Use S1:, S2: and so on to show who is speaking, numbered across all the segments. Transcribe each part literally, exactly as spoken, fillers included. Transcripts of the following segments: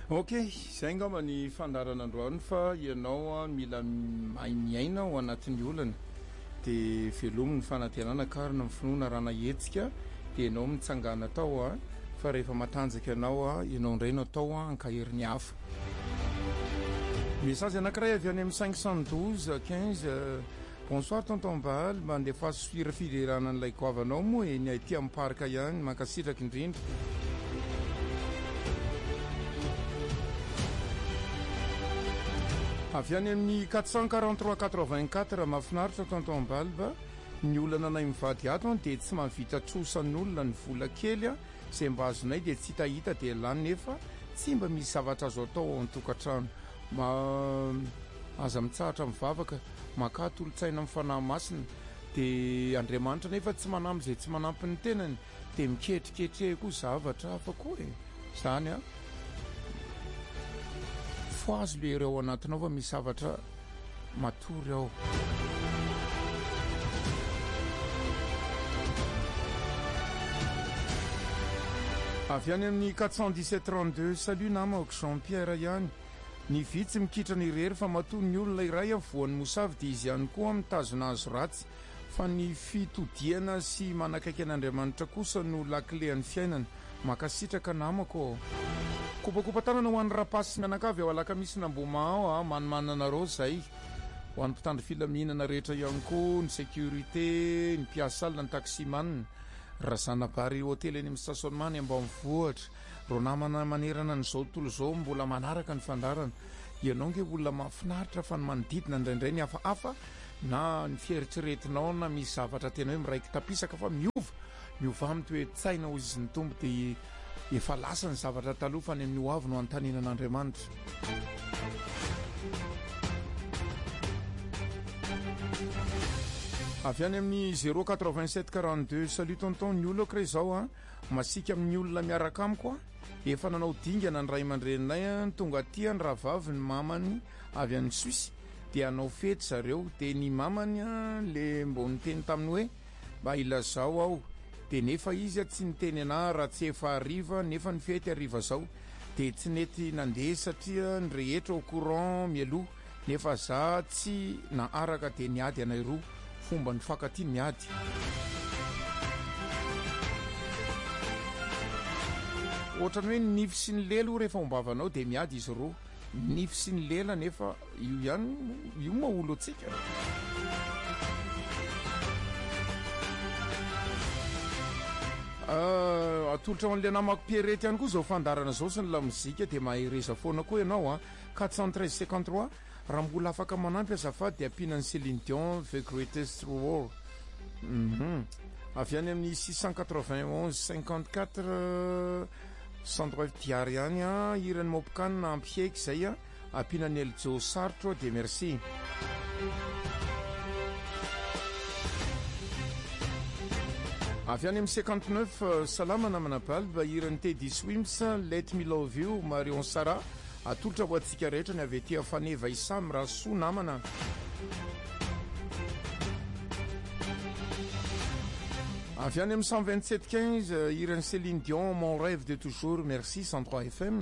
S1: Ok, zay ngamba ny fandaran'androany fa ianao a mila mahay miaina ao anatin'ny olana dia velominy fanantenana karina ny finoana rana hetsika dia ianao mitsangana tao a fa rehefa matanjaka ianao a ianao indray no atao a ankaherin'ny hafa. Message anankiray avy any amin'ny cinq cent douze quinze bonsoir tonton Bal, mandefa suira fiderana an'ilay goavanao moa e ny aty amin'ny parka ihany mankasitraka indrindra. Avy any amin'ny quatre cent quarante-trois quatre-vingt-quatre mahafinaritra tonton Balba, ny olana anay mivady ato dia tsy mahavita trosan'olona ny vola kely a izay mba azonay dia tsy hitahita dia lany nefa tsy mba misy zavatra azo atao ao an-tokantrano. Ma aza mitsahatra mivavaka makato olo-tsaina amin'ny fanahy masina dia Andriamanitra nefa tsy manampy izay tsy manampy ny tenany dia miketriketre koa zavatra hafa koa e. Zany a fo azo le ireo anatinao fa misy zavatra matory ao. Avy any amin'ny quatre cent dix-sept trente-deux salut namako Jean-Pierre ihany. Ny vitsy mikitra ny rery fa matoa ny olona iray avoan'ny mosavy dia izy ihany koa mitazona azo ratsy fa ny fitodiana sy manakaiky an'Andriamanitra kosa no lakilean'ny fiainana. Makasitraka namako. Kopakopa tanana ho an'ny rapasy mianakavy ao alakamisy namboma ao a manimanana reo zay ho an'ny mpitandro filaminana rehetra ihany koa ny sécurité ny mpiasa alina ny taximanina razanabary hôtely eny amin'ny stationnement ambanivohitra ro namana manerana n'izao tontolo izao mbola manaraka ny fandarana ianao nge olona mahafinaritra fa ny manodidina indraindray ny hafahafa na ny fieritreretinao na misy zavatra tena hoe miraiky tapisaka fa miova miova amin'ny toe tsaina ho izy ny tombo dia efa lasa ny zavatra taloha fa ny amin'ny hoavy no antaninan'Andriamanitra. Avy any amin'ny zéro quatre-vingt-sept quarante-deux salut tonton ny olona kire zao a masika amin'ny olona miaraka amiko a efa nanao dingana ny ray aman-dreninay a tonga aty ny rahavavy ny mamany avy any Suisse dia anao fety zareo dia ny mamany a le mbo niteny taminy hoe mba ilazao ao dia nefa izy a tsy niteny ana raha tsy efa ariva nefa ny fety ariva zao dia tsy nety nandeha satria ny rehetra au courant mialoha nefa za tsy na araka dia niady anay roa fomba ny fakatỳ niady. Ohatrany hoe nify sy ny lelo rehefa ombavanao dia miady izy roa nify sy ny lela nefa io ihany io maholo atsika. Uh, atolotra an'le namako Pierrette ihany koa zao fandarana zao sy ny lamozika dia mahereza foana koa ianao a quatre cent treize cinquante-trois raha mbola afaka manampy azafady dia ampinan'ny Céline Dion The Greatest War. Mhm. Avy any amin'ny six cent quatre-vingt-onze cinquante-quatre Sandroev Diary ihany a irany mopokanina ampieky zay a ampinan'ny Eljo Sartro dia merci. Avy any amin'ny cinquante-neuf salama namana balba irany Teddy Swims Let Me Love You Marion Sara atolotra ho atsika rehetra ny avy ety afaneva isamy raha soa namana. Avy any amin'ny cent vingt-sept quinze irany Céline Dion Mon rêve de toujours merci cent trois F M.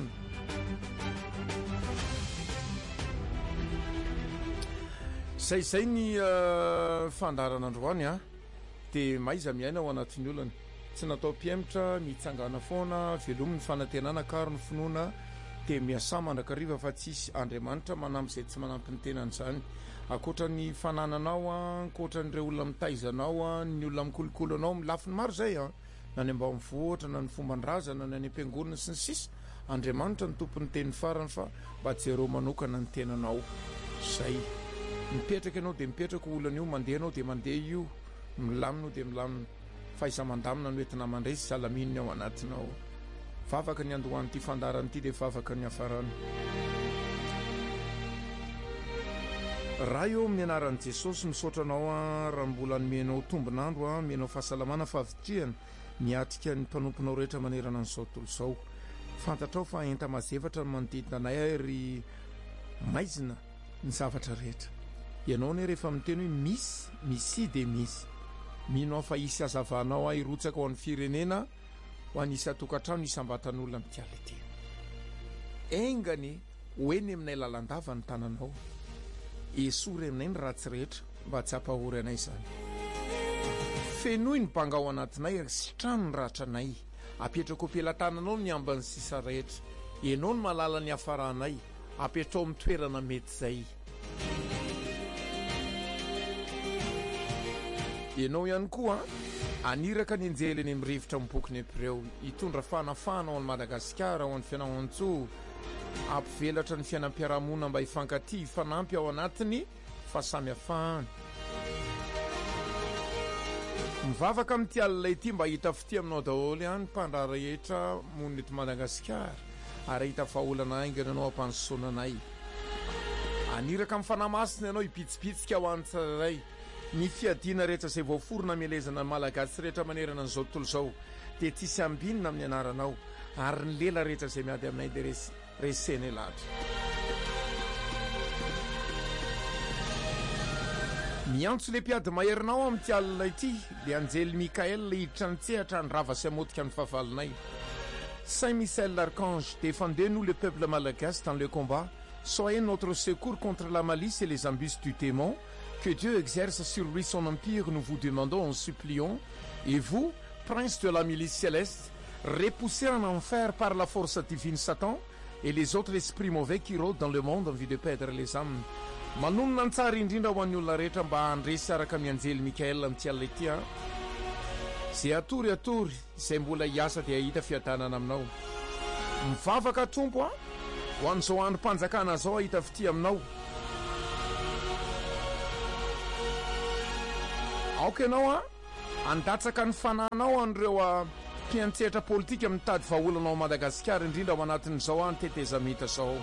S1: Zay zay ny uh, fandaran'androany a dia maiza miaina ao anatin'ny olana tsy natao mpiemitra mitsangana foana velominy fanantenana karo ny finoana dia miasa mandrakariva fa tsisy Andriamanitra manampy izay tsy manampy ny tenany izany akoatra ny fanananao a akoatra n'ireo olona mitaizanao a ny olona mikolokolo anao milafiny maro zay a na ny mba mivoatra na ny fomban-drazana na ny ampiangonana sy ny sisa Andriamanitra ny tompony teny farany fa mba tsy ireo manokana ny tenanao zay mipetraka ianao dia mipetraka olana io mandeha anao dia mandeha io milamina dia milamina fa isa mandamina no entina mandresy salamininy ao anatinao vavaka ny andohan'ity fandarany ity dia vavaka ny hafarany raha eo amin'ny anaran'i Jesosy misaotranao a raha mbola nomenao tombonandro a menao fahasalamana fahavitriana miatrika ny mpanomponao rehetra manerana n'izao tontolo izao fantatrao fa enta mazevatra ny manodidina anay ary maizina ny zavatra rehetra ianao ne rehefa miteny hoe misy misy dia misy mino fa isy azavanao a irotsaka ao amin'ny firenena ho anisy atokantrano isambatan'olona mitiala ity engany hoeny aminay lalandava ny tananao esory aminay ny ratsy rehetra mba tsy hampahory anay zany fenoy ny banga ao anatinay sitrano ny ratranay apetrako ampelantananao ny ambany sisa rehetra ianao ny malala ny hafaranay apetrao amin'ny toerana mety zay ianao ihany koa aniraka ny anjely ny mirevitra mibokony apreo hitondra fanafana ao any Madagasikara ao any fianahantsoa ampivelatra ny fiainam-piarahamonina mba hifankaty hifanampy ao anatiny fahasamihafahana mivavaka amin'ity alina ity mba hita fity aminao daholo ihany mpandraha rehetra monina eto Madagasikara ary hita fahaolana aingana anao ampansoananay aniraka amin'ny fanahy masina ianao hipitsipitsika ho any tsararay ny fiadiana rehetra izay voaforona mielezana malagasy rehetra manerana an'izao tontolo izao dia tsisy ambinina amin'ny anaranao ary ny lela rehetra izay miady aminay dia res reseny lahatra miantso le mpiady maherinao amin'ity alina ity le anjely Mikael hiditra ny tsehatra ny rava sy amotika ny fahavalonay Saint Michel l'archange, défendez-nous le peuple malagasy dans le combat, soyez notre secours contre la malice et les embûches du démon. Que Dieu exerce sur lui son empire, nous vous demandons, en supplions. Et vous, prince de la milice céleste, repoussez en enfer par la force divine Satan et les autres esprits mauvais qui rôdent dans le monde en vue de perdre les âmes. Manonona ny tsara indrindra ho an'ny olona rehetra mba handresy araka mianjely Mikael amin'ity alina ity a zay atory atory izay mbola hiasa dia hita fiadanana aminao mivavaka tompo a ho an'izao androm-panjakana zao hita fity aminao aoka ianao a andatsaka ny fananao an'ireo a mpiantsehatra politika mitady vahaolana ao Madagasikara indrindra ao anatin'izao a ny tetezamita zao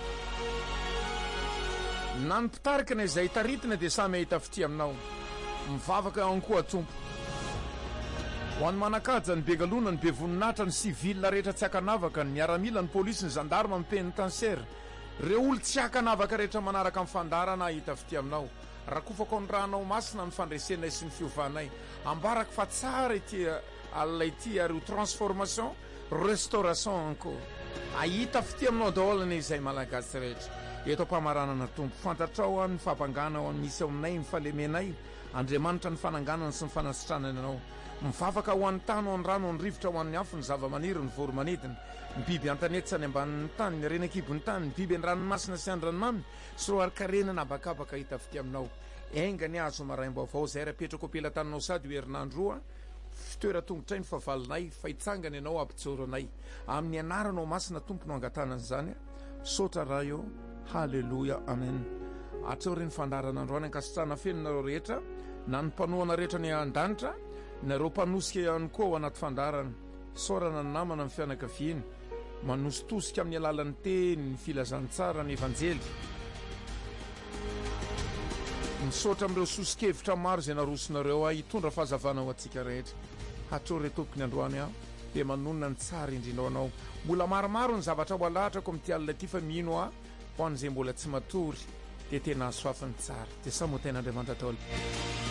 S1: na ny mpitarikana izay taritina dia samy hita fity aminao mivavaka ihany koa tompo ho an'ny manakaja ny begalona ny be voninahitra ny sivila rehetra tsy hakanavaka ny miaramila ny polisy ny gendarme ny pénitentiaire ireo olo tsy hakanavaka rehetra manaraka amin'ny fandarana hita fity aminao raha kofako ny ranao masina ny fandresenay sy ny fiovanay ambaraka fa tsara ity alina ity ary ho transformation restauration encore ahita fity aminao daholana izay malagasy rehetra eto mpamaranana tompo fantatrao ny fampangana ao misy ao aminay ny falemenay Andriamanitra ny fananganana sy ny fanasitranana anao mivavaka ho an'ny tany ho an'ny rano ho ny rivotra ho an'ny afo ny zava-maniry ny voromanidina ny biby antanety any ambanin'ny tany ny renakibon'ny tany ny biby an-dranomasina sy an-dranomamy sy ro arikarenana abakabaka hita fity aminao engany azo maraim-baovao zay rapetrako ampelantaninao sady ho herinandro roa fitoera tongotra ny fahavalonay fa hitsangana ianao ampitsoranay amin'ny anaranao masina tompo no angatanana izany sotra raha eo halleluja amen atreo reny fandarana androany ankasitrana fenonareo rehetra na ny mpanoana rehetra ny an-danitra nareo mpanosika ihany koa ao anaty fandarana saorana ny namana amin'ny fianakaviany manositosika amin'ny alalan'ny teny ny filazantsara ny evanjely misaotra amin'ireo sosikevitra maro izay narosonareo a hitondra fahazavana ho antsika rehetra hatreo re tompony androany aho dia manonona ny tsara indrindra anao mbola maromaro ny zavatra ho alatrako amin'ity alina ity fa mino a ho an'izay mbola tsy matory dia tena azo fafany tsara dia sa mo ten'Andriamanitra daholo